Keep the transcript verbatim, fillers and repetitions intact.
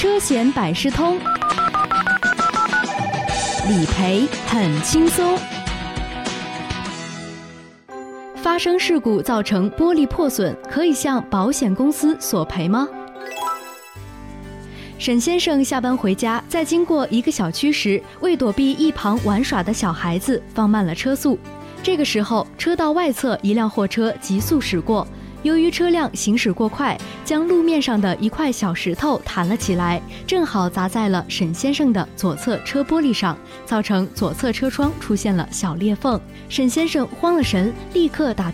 车险百事通，理赔很轻松。发生事故造成玻璃破损，可以向保险公司索赔吗？沈先生下班回家，在经过一个小区时，为躲避一旁玩耍的小孩子，放慢了车速。这个时候，车道外侧一辆货车急速驶过，由于车辆行驶过快，将路面上的一块小石头弹了起来，正好砸在了沈先生的左侧车玻璃上，造成左侧车窗出现了小裂缝。沈先生慌了神，立刻打